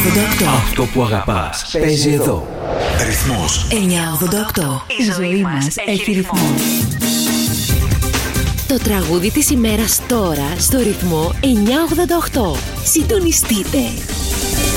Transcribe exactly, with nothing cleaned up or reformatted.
ογδόντα οκτώ. Αυτό που αγαπάς παίζει εδώ. Ρυθμός εννιά ογδόντα οκτώ. Η ζωή μας έχει ρυθμό. Το τραγούδι της ημέρας τώρα στο ρυθμό εννιά ογδόντα οκτώ. Συντονιστείτε.